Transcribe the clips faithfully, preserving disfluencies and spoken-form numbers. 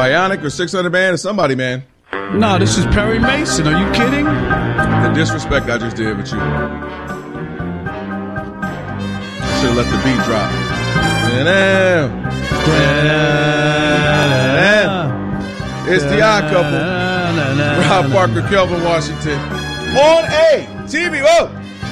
Bionic or six hundred man or somebody, man. No, this is Perry Mason. Are you kidding? The disrespect I just did with you. I should have let the beat drop. It's the Odd Couple. Rob Parker, Kelvin Washington. On A T V. Whoa!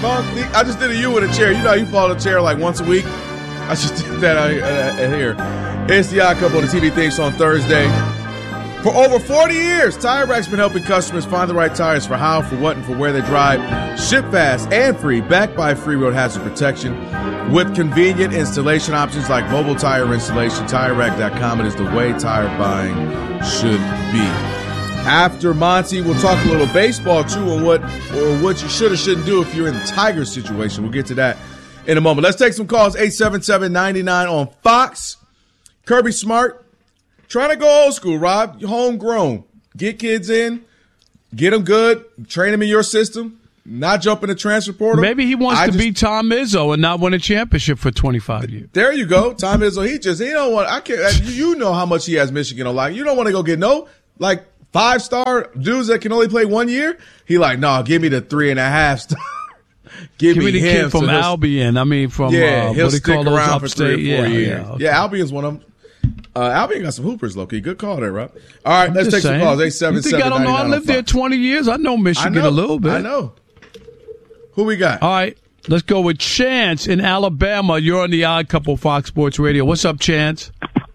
I just did a U with a chair. You know how you fall in a chair like once a week? I just did that out here. It's the Odd Couple of the T V things on Thursday. For over forty years, Tire Rack's been helping customers find the right tires for how, for what, and for where they drive. Ship fast and free, backed by free road hazard protection. With convenient installation options like mobile tire installation, Tire Rack dot com. It is the way tire buying should be. After Monty, we'll talk a little baseball, too, on what or what you should or shouldn't do if you're in the Tigers situation. We'll get to that in a moment. Let's take some calls. eight seven seven, nine nine on Fox. Kirby Smart. Trying to go old school, Rob. Homegrown. Get kids in. Get them good. Train them in your system. Not jump in the transfer portal. Maybe he wants I to just, be Tom Izzo and not win a championship for twenty-five years. There you go. Tom Izzo, he just, he don't want, I can't, you know how much he has Michigan on lock. You don't want to go get no, like, five-star dudes that can only play one year. He like, no, give me the three and a half star. Give, give me, me the him. kid from so Albion. I mean, from, yeah, uh, he'll what do you stick call those around upstate? for three or four yeah, years. Yeah, okay. yeah, Albion's one of them. Uh, Albion got some hoopers, low-key. Good call there, Rob. All right, let's take saying. some calls. eight seven seven, You think I don't know? I lived there twenty years. I know Michigan I know, a little bit. I know. Who we got? All right, let's go with Chance in Alabama. You're on the Odd Couple Fox Sports Radio. What's up, Chance?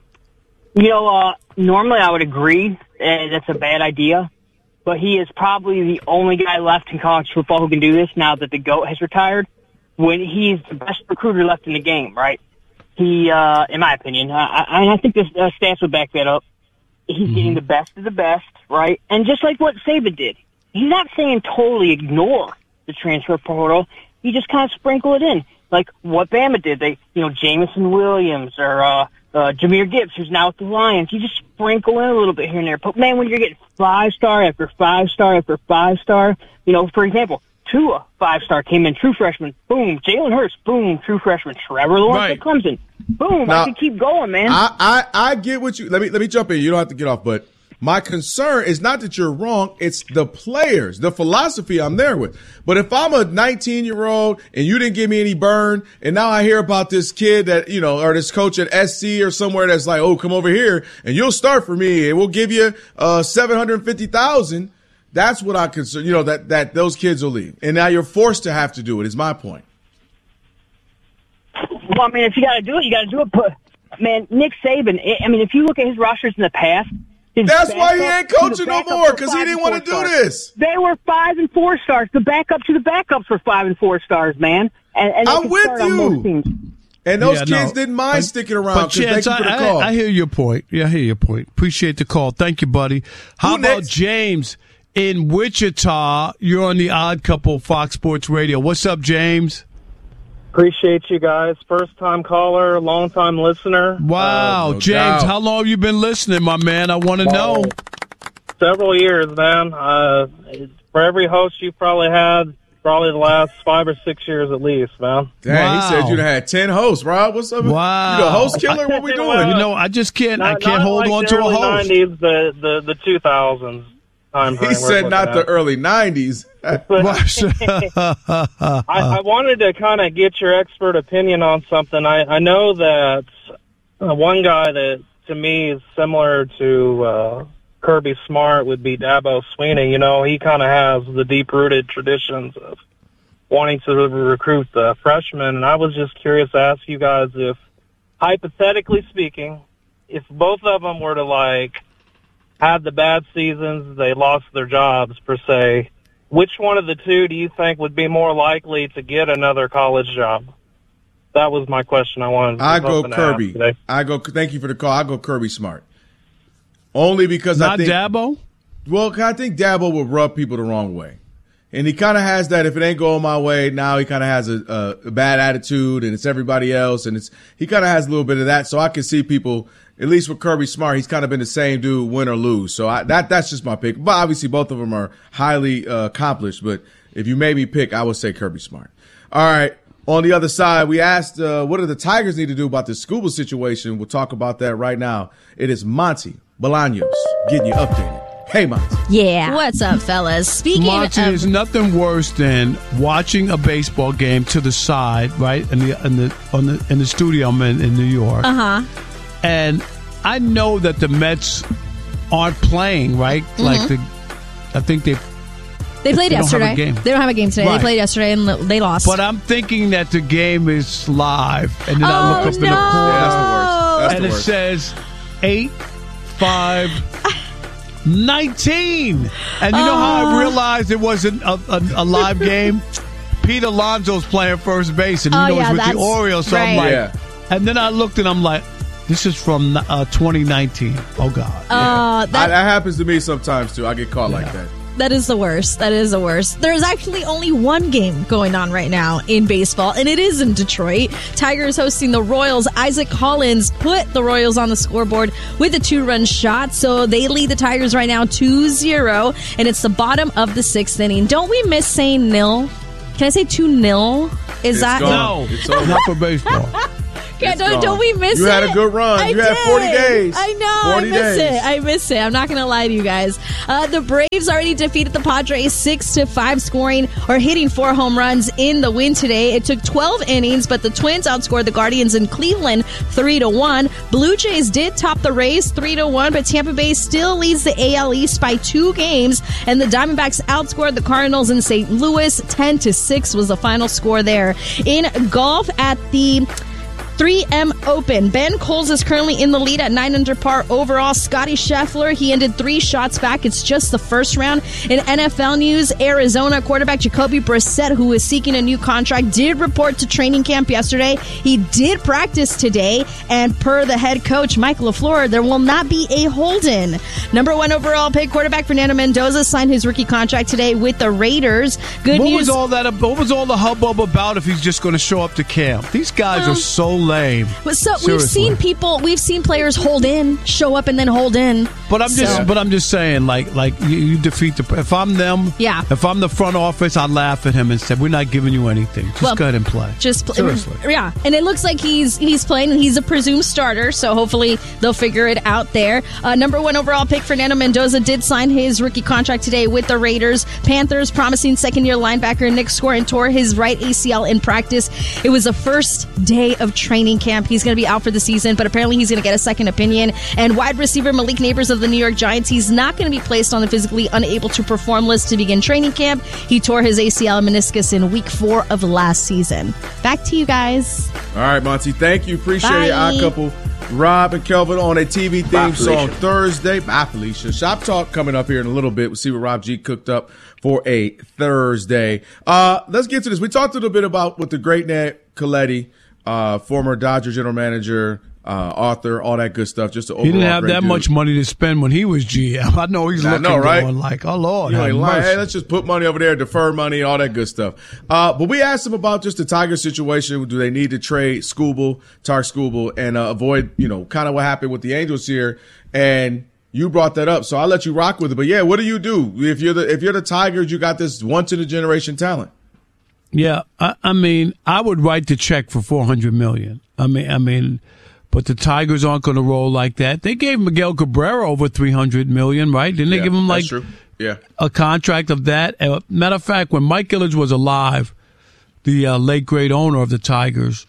You know, uh, normally I would agree uh, that's a bad idea, but he is probably the only guy left in college football who can do this now that the GOAT has retired. When he's the best recruiter left in the game, right? He, uh, in my opinion, I, I, I think the uh, stats would back that up. He's mm-hmm. getting the best of the best, right? And just like what Saban did, he's not saying totally ignore the transfer portal. You just kind of sprinkle it in, like what Bama did. They, you know, Jamison Williams or uh, uh, Jahmyr Gibbs, who's now with the Lions. You just sprinkle in a little bit here and there. But man, when you're getting five star after five star after five star, you know, for example, Tua, five-star, came in, true freshman, boom. Jalen Hurts, boom, true freshman. Trevor Lawrence at Clemson, boom. Now, I can keep going, man. I, I, I get what you – let me let me jump in. You don't have to get off. But my concern is not that you're wrong. It's the players, the philosophy I'm there with. But if I'm a nineteen-year-old and you didn't give me any burn, and now I hear about this kid that, you know, or this coach at S C or somewhere that's like, oh, come over here, and you'll start for me, and we'll give you uh, seven hundred fifty thousand dollars. That's what I concern, you know, that, that those kids will leave. And now you're forced to have to do it, is my point. Well, I mean, if you got to do it, you got to do it. But, man, Nick Saban, I mean, if you look at his rosters in the past. That's why he ain't coaching no more, because he didn't want to do stars. this. They were five and four stars. The backup to the backups were five and four stars, man. And, and I'm with you. And those yeah, kids no. didn't mind but, sticking around. Chance, thank you for the I, call. I, I hear your point. Yeah, I hear your point. Appreciate the call. Thank you, buddy. How Who about next? James in Wichita? You're on the Odd Couple Fox Sports Radio. What's up, James? Appreciate you guys. First-time caller, long-time listener. Wow. Uh, no James, doubt. how long have you been listening, my man? I want to uh, know. Several years, man. Uh, for every host you've probably had, probably the last five or six years at least, man. Dang, wow. He said you'd had ten hosts, Rob. What's up? Wow. You the host killer? What we doing? Well, you know, I just can't. not, I can't not hold like on the to a early host. nineties, the, the, the two thousands. Time He said not at. the early nineties. I, I wanted to kind of get your expert opinion on something. I, I know that uh, one guy that, to me, is similar to uh, Kirby Smart would be Dabo Swinney. You know, he kind of has the deep-rooted traditions of wanting to recruit the freshmen. And I was just curious to ask you guys if, hypothetically speaking, if both of them were to, like, had the bad seasons, they lost their jobs, per se, which one of the two do you think would be more likely to get another college job? That was my question I wanted to I go Kirby. today. I go. Thank you for the call. I go Kirby Smart. Only because Not I think Dabo? Well, I think Dabo would rub people the wrong way. And he kind of has that, if it ain't going my way, now he kind of has a, a, a bad attitude, and it's everybody else, and it's he kind of has a little bit of that. So I can see people, at least with Kirby Smart, he's kind of been the same dude, win or lose. So I, that that's just my pick. But obviously both of them are highly uh, accomplished. But if you made me pick, I would say Kirby Smart. All right, On the other side, we asked, uh, what do the Tigers need to do about this scuba situation? We'll talk about that right now. It is Monty Bolaños getting you updated. Hey, Monty. Yeah. What's up, fellas? Speaking Monty, of... there's nothing worse than watching a baseball game to the side, right, in the in the on the in the studio I'm in in New York. Uh-huh. And I know that the Mets aren't playing, right? Mm-hmm. Like the, I think they. They played they yesterday. Don't have a game. They don't have a game today. Right. They played yesterday and they lost. But I'm thinking that the game is live, and then oh, I look up no. in the corner, yeah, that's the worst. That's and the it worst. says eight five. nineteen And you know how I realized it wasn't a, a, a live game? Pete Alonso's playing first base, and you oh, know yeah, he's with the Orioles. So right. I'm like, yeah. and then I looked and I'm like, this is from uh, twenty nineteen. Oh God! Uh, yeah. that, I, that happens to me sometimes too. I get caught yeah. like that. That is the worst. That is the worst. There's actually only one game going on right now in baseball, and it is in Detroit. Tigers hosting the Royals. Isaac Hollins put the Royals on the scoreboard with a two-run shot, so they lead the Tigers right now two zero, and it's the bottom of the sixth inning. Don't we miss saying nil? Can I say two nil? Is It's that gone. No, It's over. not for baseball. Yeah, It's don't, gone. don't we miss You it? had a good run. I You had did. forty days. I know. forty I miss days. it. I miss it. I'm not going to lie to you guys. Uh, the Braves already defeated the Padres six to five, scoring or hitting four home runs in the win today. It took twelve innings, but the Twins outscored the Guardians in Cleveland three to one. Blue Jays did top the Rays three to one, but Tampa Bay still leads the A L East by two games, and the Diamondbacks outscored the Cardinals in Saint Louis ten to six was the final score there. In golf at the three M Open, Ben Coles is currently in the lead at nine under par overall. Scotty Scheffler, he ended three shots back. It's just the first round. In N F L news, Arizona quarterback Jacoby Brissett, who is seeking a new contract, did report to training camp yesterday. He did practice today, and per the head coach, Mike LaFleur, there will not be a hold-in. Number one overall pick quarterback Fernando Mendoza signed his rookie contract today with the Raiders. Good what news. was all that? What was all the hubbub about if he's just going to show up to camp? These guys Well, are so lame. So we've Seriously. seen people, we've seen players hold in, show up, and then hold in. But I'm just, So- but I'm just saying, like, like you, you defeat the. If I'm them, Yeah. If I'm the front office, I'd laugh at him and say, "We're not giving you anything. Just Well, go ahead and play." Just play. Seriously. Yeah, and it looks like he's he's playing, and he's a presumed starter, so hopefully they'll figure it out there. Uh, number one overall pick Fernando Mendoza did sign his rookie contract today with the Raiders. Panthers promising second-year linebacker Nick Scorin tore his right A C L in practice. It was the first day of training camp. He's going to be out for the season, but apparently he's going to get a second opinion. And wide receiver Malik Neighbors of the New York Giants, he's not going to be placed on the physically unable to perform list to begin training camp. He tore his A C L and meniscus in week four of last season. Back to you guys. All right, Monty. Thank you. Appreciate Bye. it. Odd couple. Rob and Kelvin on a T V theme Bye, song Felicia. Thursday. Bye, Felicia. Shop Talk coming up here in a little bit. We'll see what Rob G cooked up for a Thursday. Uh, let's get to this. We talked a little bit about with the great Ned Coletti, uh, former Dodger general manager, uh, author, all that good stuff. Just an overall He didn't have great that dude. much money to spend when he was G M. I know he's I looking know, right? going like, oh Lord, You have ain't lying. mercy. Hey, let's just put money over there, defer money, all that good stuff. Uh, but we asked him about just the Tiger situation. Do they need to trade Skubal, Tark Skubal, and uh, avoid, you know, kind of what happened with the Angels here? And you brought that up, so I'll let you rock with it. But yeah, what do you do if you're the if you're the Tigers? You got this once in a generation talent. Yeah, I, I mean, I would write the check for four hundred million. I mean, I mean, but the Tigers aren't going to roll like that. They gave Miguel Cabrera over three hundred million, right? Didn't they Yeah, give him like that's true. Yeah. a contract of that? Uh, matter of fact, when Mike Ilitch was alive, the uh, late great owner of the Tigers,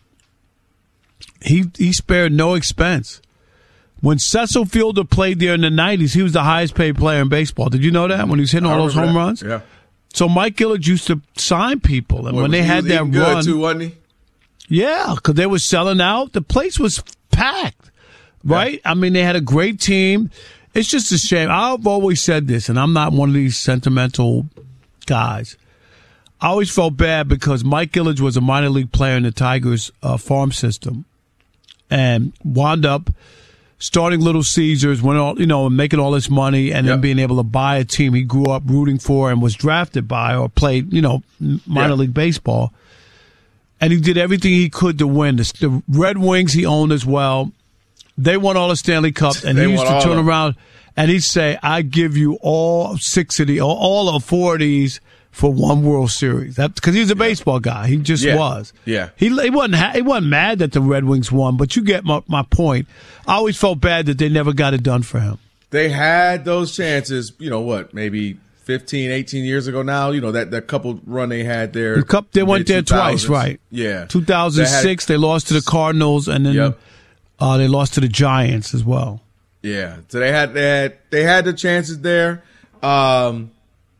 he he spared no expense. When Cecil Fielder played there in the nineties, he was the highest paid player in baseball. Did you know that? When he was hitting I all those remember home that. runs? Yeah. So Mike Ilitch used to sign people, and Boy, when was they he- had he was that eating good run, too, wasn't he? yeah, because they were selling out. The place was packed, right? I mean, they had a great team. It's just a shame. I've always said this, and I'm not one of these sentimental guys. I always felt bad because Mike Ilitch was a minor league player in the Tigers uh, farm system and wound up starting Little Caesars, went all, you know, making all this money, and Yep. then being able to buy a team he grew up rooting for and was drafted by or played, you know, minor Yeah. league baseball. And he did everything he could to win. The, the Red Wings he owned as well. They won all the Stanley Cups, and They he used won to all turn of them. around and he'd say, "I give you all six of the, all, all of four of these for one World Series. That because he's a yeah. baseball guy. He just yeah. was. Yeah. He he wasn't ha- he wasn't mad that the Red Wings won, but you get my, my point. I always felt bad that they never got it done for him. They had those chances, you know what, maybe fifteen, eighteen years ago now, you know, that, that couple run they had there. The cup, they went there twice, right? Yeah. two thousand six, they, had, they lost to the Cardinals, and then yep. uh, they lost to the Giants as well. Yeah. So they had they had, they had the chances there. Um,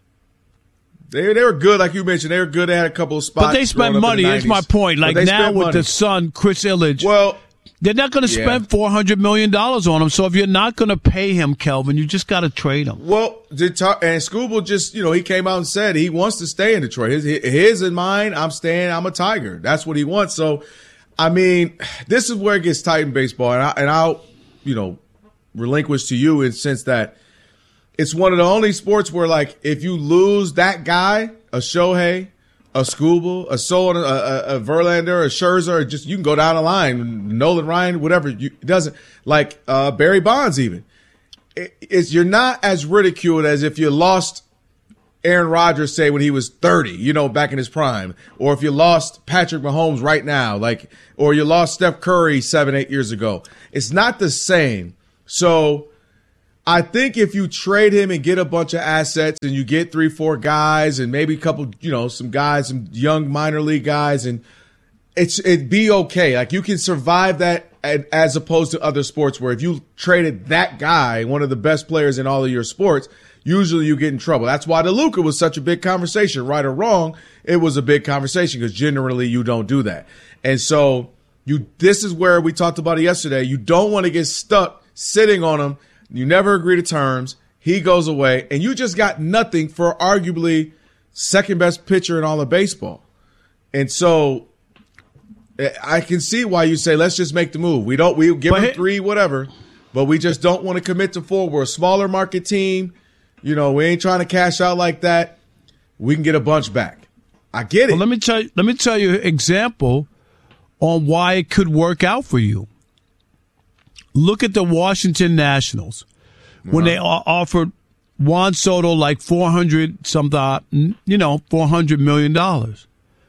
they they were good, like you mentioned. They were good. They had a couple of spots. But they spent money. That's my point. Like now with money. The son, Chris Ilitch. Well, they're not going to yeah. spend four hundred million dollars on him. So if you're not going to pay him, Kelvin, you just got to trade him. Well, did talk, and Scooble just, you know, he came out and said he wants to stay in Detroit. His, his and mine, I'm staying, I'm a Tiger. That's what he wants. So, I mean, this is where it gets tight in baseball. And, I, and I'll, you know, relinquish to you in the sense that it's one of the only sports where, like, if you lose that guy, a Shohei, a Scooble, a Sol, a, a, a Verlander, a Scherzer, just you can go down the line, Nolan Ryan, whatever. You, it doesn't like uh, Barry Bonds even. It, it's you're not as ridiculed as if you lost Aaron Rodgers, say when he was thirty, you know, back in his prime, or if you lost Patrick Mahomes right now, like, or you lost Steph Curry seven, eight years ago. It's not the same. So I think if you trade him and get a bunch of assets and you get three, four guys and maybe a couple, you know, some guys, some young minor league guys, and it's it'd be okay. Like you can survive that as opposed to other sports where if you traded that guy, one of the best players in all of your sports, usually you get in trouble. That's why the Luka was such a big conversation, right or wrong. It was a big conversation because generally you don't do that. And so you, this is where we talked about it yesterday. You don't want to get stuck sitting on him. You never agree to terms. He goes away, and you just got nothing for arguably second best pitcher in all of baseball. And so I can see why you say, let's just make the move. We don't, we give him three, whatever, but we just don't want to commit to four. We're a smaller market team. You know, we ain't trying to cash out like that. We can get a bunch back. I get it. Well, let me tell you, let me tell you an example on why it could work out for you. Look at the Washington Nationals when uh-huh. they offered Juan Soto like four hundred something, you know, four hundred million dollars.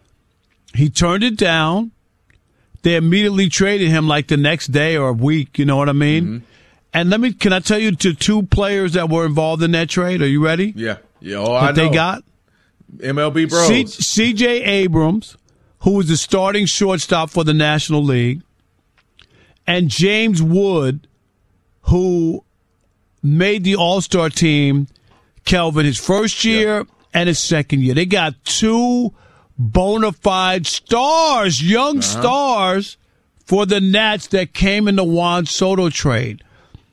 He turned it down. They immediately traded him like the next day or a week. You know what I mean? Mm-hmm. And let me, can I tell you to two players that were involved in that trade? Are you ready? Yeah. Yeah. Oh, I know. They got M L B Bros. C- C J Abrams, who was the starting shortstop for the National League, and James Wood, who made the All-Star team, Kelvin, his first year yeah. and his second year. They got two bona fide stars, young uh-huh. stars for the Nats that came in the Juan Soto trade.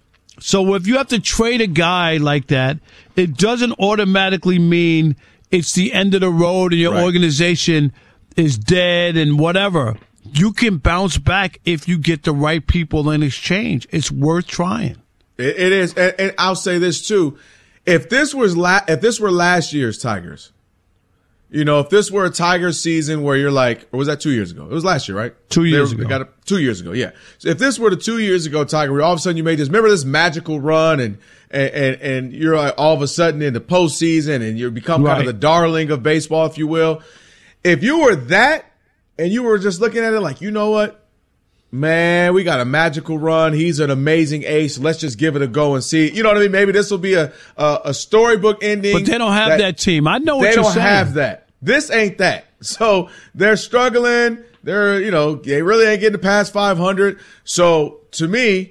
So if you have to trade a guy like that, it doesn't automatically mean it's the end of the road and your right. organization is dead and whatever. You can bounce back if you get the right people in exchange. It's worth trying. It, it is, and, and I'll say this too: if this was la- if this were last year's Tigers, you know, if this were a Tigers season where you're like, or was that two years ago? It was last year, right? Two years they, ago. Got a, two years ago, yeah. So if this were the two years ago Tiger, where all of a sudden you made this, remember this magical run, and and and, and you're like all of a sudden in the postseason, and you become right. kind of the darling of baseball, if you will. If you were that. And you were just looking at it like, you know what, man, we got a magical run. He's an amazing ace. Let's just give it a go and see. You know what I mean? Maybe this will be a, a, a storybook ending. But they don't have that, that team. I know what you're saying. They don't have that. This ain't that. So they're struggling. They're, you know, they really ain't getting past five hundred. So to me,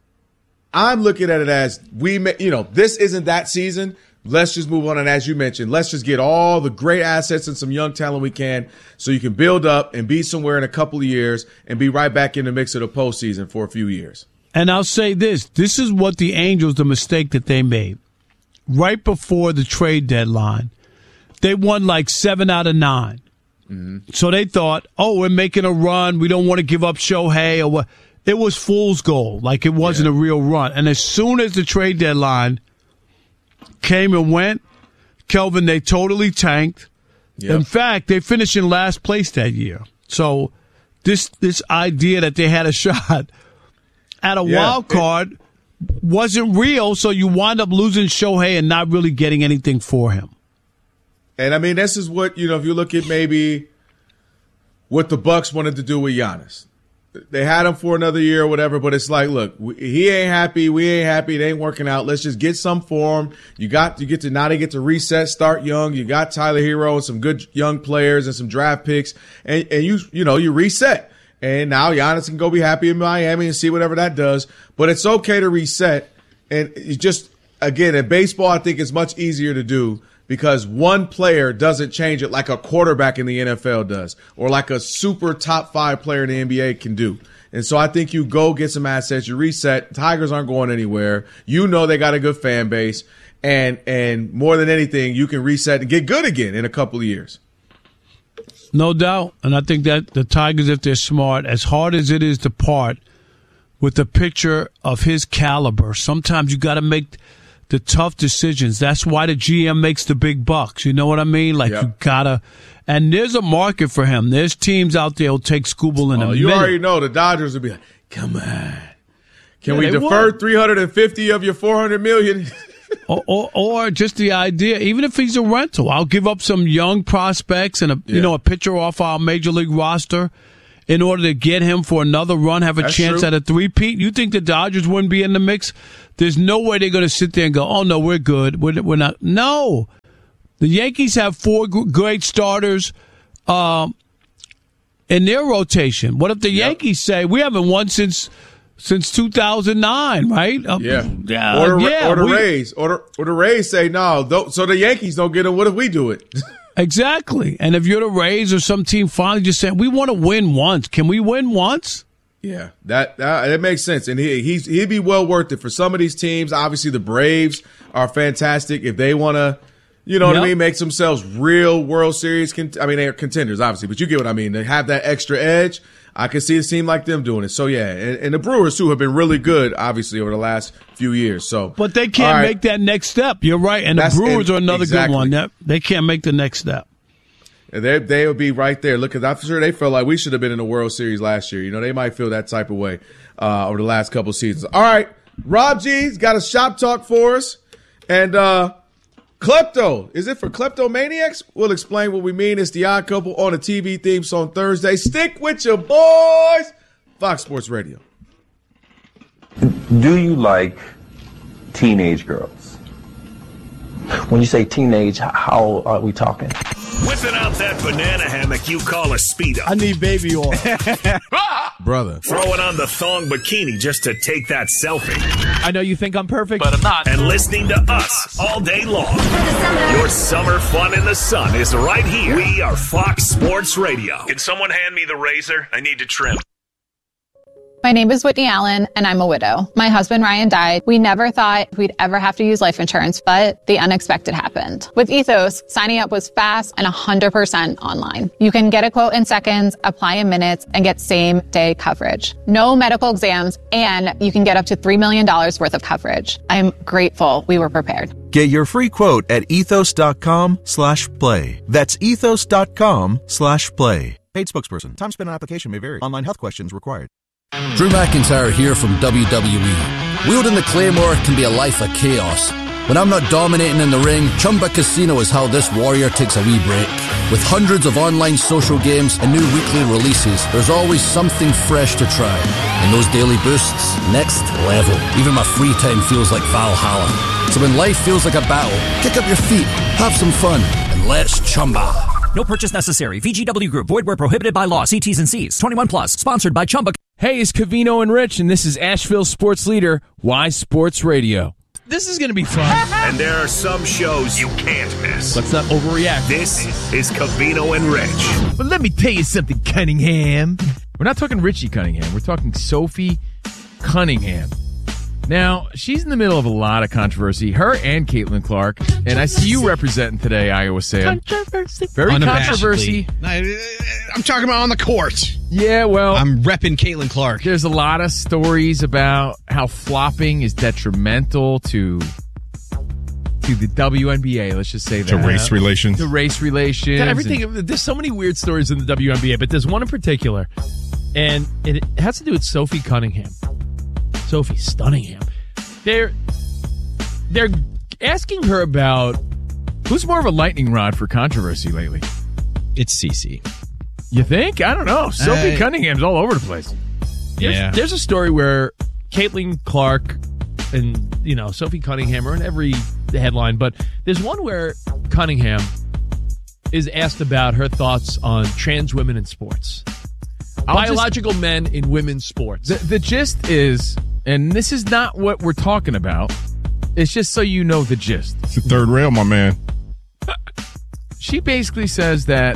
I'm looking at it as we, you know, this isn't that season. Let's just move on. And as you mentioned, let's just get all the great assets and some young talent we can so you can build up and be somewhere in a couple of years and be right back in the mix of the postseason for a few years. And I'll say this. This is what the Angels, the mistake that they made. Right before the trade deadline, they won like seven out of nine. Mm-hmm. So they thought, oh, we're making a run. We don't want to give up Shohei or what. It was fool's gold. Like it wasn't yeah. a real run. And as soon as the trade deadline came and went, Kelvin, they totally tanked. Yep. In fact, they finished in last place that year. So this this idea that they had a shot at a yeah, wild card it, wasn't real, so you wind up losing Shohei and not really getting anything for him. And, I mean, this is what, you know, if you look at maybe what the Bucks wanted to do with Giannis. They had him for another year or whatever, but it's like, look, we, he ain't happy. We ain't happy. It ain't working out. Let's just get some for him. You got you get to now they get to reset, start young. You got Tyler Hero and some good young players and some draft picks, and, and you you know you reset. And now Giannis can go be happy in Miami and see whatever that does. But it's okay to reset. And it's just again in baseball, I think it's much easier to do. Because one player doesn't change it like a quarterback in the N F L does or like a super top five player in the N B A can do. And so I think you go get some assets, you reset. Tigers aren't going anywhere. You know they got a good fan base. And and more than anything, you can reset and get good again in a couple of years. No doubt. And I think that the Tigers, if they're smart, as hard as it is to part with a pitcher of his caliber, sometimes you got to make – the tough decisions. That's why the G M makes the big bucks. You know what I mean? Like yep. you gotta, and there's a market for him. There's teams out there who'll take Skubal in oh, a you minute. You already know the Dodgers will be like, come on. Can yeah, we defer three hundred fifty of your four hundred million? or, or, or just the idea, even if he's a rental, I'll give up some young prospects and a, yeah. you know, a pitcher off our major league roster in order to get him for another run, have a That's chance true. At a three-peat. You think the Dodgers wouldn't be in the mix? There's no way they're going to sit there and go, oh, no, we're good. We're, we're not. No. The Yankees have four great starters um, in their rotation. What if the yep. Yankees say, we haven't won since since two thousand nine, right? Uh, yeah. yeah. Or the, yeah, or the we, Rays. Or the, or the Rays say, no, don't, so the Yankees don't get them. What if we do it? Exactly. And if you're the Rays or some team finally just saying, we want to win once. Can we win once? Yeah, that, that that makes sense, and he he's he'd be well worth it for some of these teams. Obviously, the Braves are fantastic if they want to, you know yep. what I mean, make themselves real World Series. Cont- I mean, they're contenders, obviously, but you get what I mean. They have that extra edge. I can see a team like them doing it. So yeah, and, and the Brewers too have been really good, obviously, over the last few years. So, but they can't right. make that next step. You're right, and That's, the Brewers and, are another exactly. good one. They can't make the next step. They they would be right there. Look, I'm sure they felt like we should have been in the World Series last year. You know, they might feel that type of way uh, over the last couple of seasons. All right, Rob G's got a shop talk for us, and uh, Klepto. Is it for kleptomaniacs? We'll explain what we mean. It's the Odd Couple on the T V theme song Thursday. Stick with your boys, Fox Sports Radio. Do you like teenage girls? When you say teenage, how are we talking? Whipping out that banana hammock you call a Speedo. I need baby oil. Brother. Throwing on the thong bikini just to take that selfie. I know you think I'm perfect, but I'm not. And listening to us all day long. Your summer fun in the sun is right here. We are Fox Sports Radio. Can someone hand me the razor? I need to trim. My name is Whitney Allen, and I'm a widow. My husband, Ryan, died. We never thought we'd ever have to use life insurance, but the unexpected happened. With Ethos, signing up was fast and one hundred percent online. You can get a quote in seconds, apply in minutes, and get same-day coverage. No medical exams, and you can get up to three million dollars worth of coverage. I'm grateful we were prepared. Get your free quote at ethos.com slash play. That's ethos.com slash play. Paid spokesperson. Time spent on application may vary. Online health questions required. Drew McIntyre here from W W E. Wielding the Claymore can be a life of chaos. When I'm not dominating in the ring, Chumba Casino is how this warrior takes a wee break. With hundreds of online social games and new weekly releases, there's always something fresh to try. And those daily boosts, next level. Even my free time feels like Valhalla. So when life feels like a battle, kick up your feet, have some fun, and let's Chumba. No purchase necessary. V G W Group. Void where prohibited by law. See T's and C's. twenty-one plus. Sponsored by Chumba. Hey, it's Covino and Rich, and this is Asheville sports leader, Y Sports Radio. This is going to be fun. And there are some shows you can't miss. Let's not overreact. This is Covino and Rich. But let me tell you something, Cunningham. We're not talking Richie Cunningham. We're talking Sophie Cunningham. Now, she's in the middle of a lot of controversy, her and Caitlin Clark, and I see you representing today, Iowa Sam. Controversy. Very controversy. I'm talking about on the court. Yeah, well. I'm repping Caitlin Clark. There's a lot of stories about how flopping is detrimental to to the W N B A, let's just say that. To race relations. To race relations. Everything. And, there's so many weird stories in the W N B A, but there's one in particular, and it has to do with Sophie Cunningham. Sophie Stunningham. They're they're asking her about Who's more of a lightning rod for controversy lately? It's Cece. You think? I don't know. Sophie Uh, Cunningham's all over the place. There's, Yeah. There's a story where Caitlin Clark and, you know, Sophie Cunningham are in every headline, but there's one where Cunningham is asked about her thoughts on trans women in sports. I'll Biological men in women's sports. The, the gist is, and this is not what we're talking about, it's just so you know the gist. It's the third rail, my man. She basically says that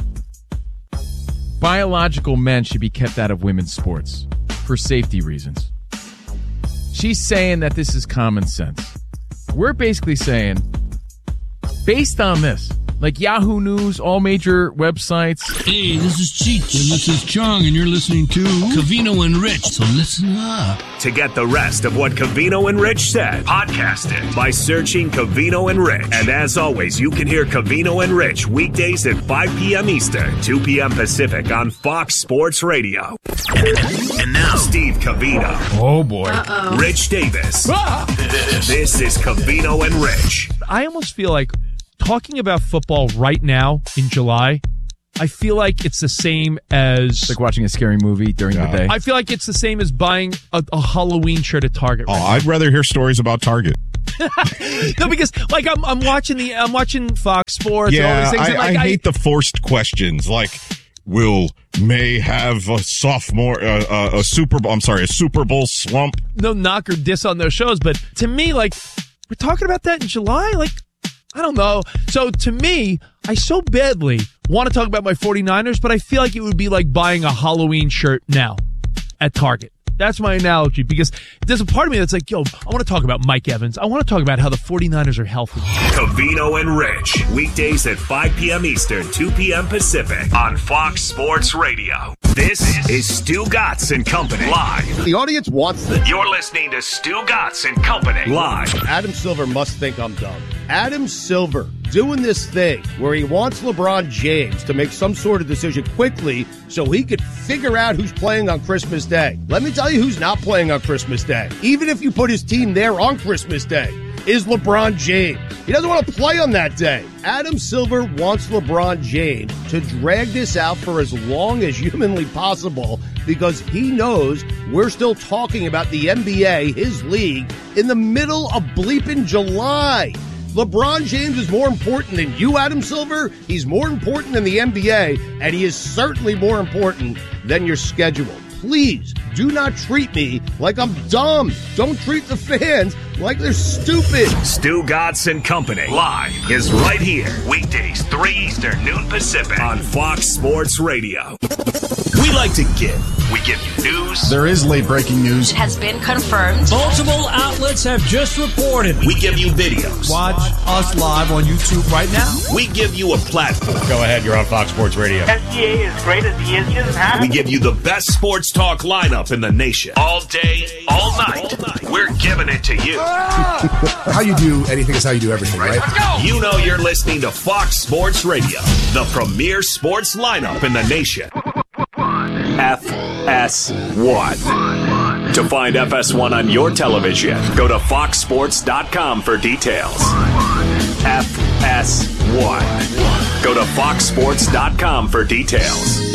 biological men should be kept out of women's sports for safety reasons. She's saying that this is common sense. We're basically saying, based on this, like Yahoo News, all major websites. Hey, this is Cheech and this is Chung, and you're listening to Covino and Rich, so listen up. To get the rest of what Covino and Rich said, podcast it by searching Covino and Rich. And as always, you can hear Covino and Rich weekdays at five p.m. Eastern, two p.m. Pacific on Fox Sports Radio. And now, Steve Covino. Oh, boy. Uh-oh. Rich Davis. This is Covino and Rich. I almost feel like talking about football right now in July, I feel like it's the same as... It's like watching a scary movie during Yeah. the day. I feel like it's the same as buying a, a Halloween shirt at Target. Oh, Right I'd rather hear stories about Target. no, because like I'm, I'm watching the, I'm watching Fox Sports. and all Yeah, these things. I, and, like, I hate the forced questions. Like, will May have a sophomore, uh, uh, a Super Bowl? I'm sorry, a Super Bowl slump. no knock or diss on those shows, but to me, like, we're talking about that in July. Like, I don't know. So to me, I so badly want to talk about my 49ers, but I feel like it would be like buying a Halloween shirt now at Target. That's my analogy, because there's a part of me that's like, yo, I want to talk about Mike Evans. I want to talk about how the 49ers are healthy. Covino and Rich, weekdays at five p.m. Eastern, two p.m. Pacific on Fox Sports Radio. This is Stu Gatz and Company live. The audience wants this. You're listening to Stu Gatz and Company live. Adam Silver must think I'm dumb. Adam Silver doing this thing where he wants LeBron James to make some sort of decision quickly so he could figure out who's playing on Christmas Day. Let me tell you who's not playing on Christmas Day. Even if you put his team there on Christmas Day, is LeBron James. He doesn't want to play on that day. Adam Silver wants LeBron James to drag this out for as long as humanly possible because he knows we're still talking about the N B A, his league, in the middle of bleeping July. LeBron James is more important than you, Adam Silver. He's more important than the N B A, and he is certainly more important than your schedule. Please do not treat me like I'm dumb. Don't treat the fans like they're stupid. Stu Gatz and Company live is right here. Weekdays, three Eastern, noon Pacific on Fox Sports Radio. We like to give. We give you news. There is late breaking news. It has been confirmed. Multiple outlets have just reported. We give you videos. Watch us live on YouTube right now. We give you a platform. Go ahead, you're on Fox Sports Radio. S G A is great as he is. He doesn't have We give you the best sports talk lineup in the nation. All day, all night. We're giving it to you. How you do anything is how you do everything, right? Let's go. You know you're listening to Fox Sports Radio, the premier sports lineup in the nation. F S one. To find F S one on your television, go to fox sports dot com for details. F S one. Go to fox sports dot com for details.